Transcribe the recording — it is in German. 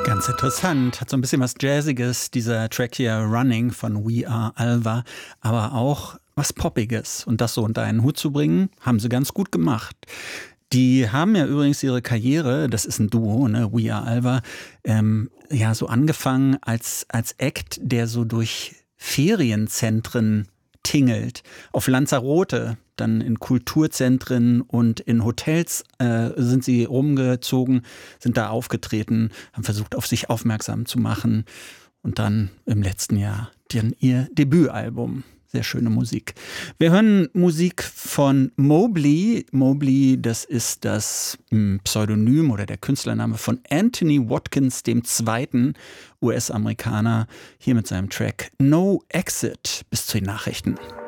Ganz interessant, hat so ein bisschen was Jazziges, dieser Track hier Running von We Are Alva, aber auch was Poppiges. Und das so unter einen Hut zu bringen, haben sie ganz gut gemacht. Die haben ja übrigens ihre Karriere, das ist ein Duo, ne, We Are Alva, ja so angefangen als Act, der so durch Ferienzentren tingelt. Auf Lanzarote, dann in Kulturzentren und in Hotels sind sie rumgezogen, sind da aufgetreten, haben versucht, auf sich aufmerksam zu machen. Und dann im letzten Jahr dann ihr Debütalbum. Sehr schöne Musik. Wir hören Musik von Mobley. Mobley, das ist das Pseudonym oder der Künstlername von Anthony Watkins, dem zweiten US-Amerikaner, hier mit seinem Track No Exit. Bis zu den Nachrichten.